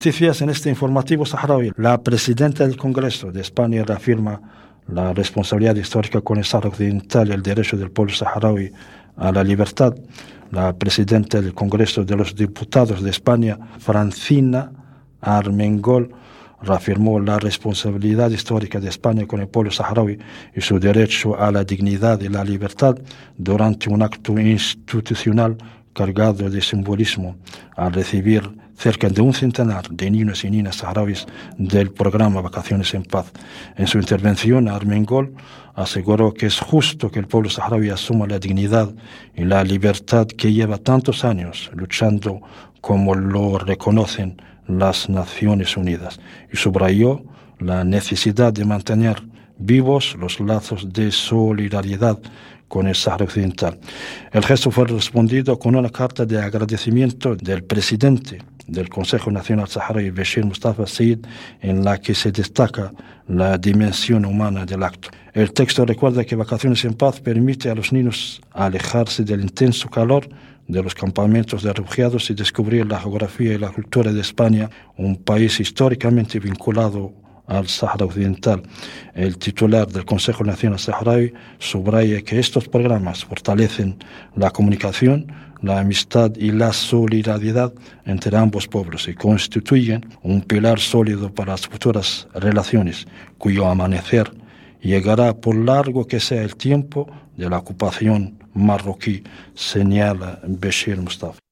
Noticias en este informativo saharaui. La presidenta del Congreso de España reafirma la responsabilidad histórica con el Sáhara Occidental y el derecho del pueblo saharaui a la libertad. La presidenta del Congreso de los Diputados de España, Francina Armengol, reafirmó la responsabilidad histórica de España con el pueblo saharaui y su derecho a la dignidad y la libertad durante un acto institucional cargado de simbolismo al recibir cerca de un centenar de niños y niñas saharauis del programa Vacaciones en Paz. En su intervención, Armengol aseguró que es justo que el pueblo saharaui asuma la dignidad y la libertad que lleva tantos años luchando, como lo reconocen las Naciones Unidas, y subrayó la necesidad de mantener vivos los lazos de solidaridad con el Sáhara Occidental. El gesto fue respondido con una carta de agradecimiento del presidente del Consejo Nacional Saharaui, Béchir Mustafa Said, en la que se destaca la dimensión humana del acto. El texto recuerda que Vacaciones en Paz permite a los niños alejarse del intenso calor de los campamentos de refugiados y descubrir la geografía y la cultura de España, un país históricamente vinculado al Sáhara Occidental. El titular del Consejo Nacional Saharaui subraya que estos programas fortalecen la comunicación, la amistad y la solidaridad entre ambos pueblos y constituyen un pilar sólido para las futuras relaciones, cuyo amanecer llegará por largo que sea el tiempo de la ocupación marroquí, señala Béchir Mustafa.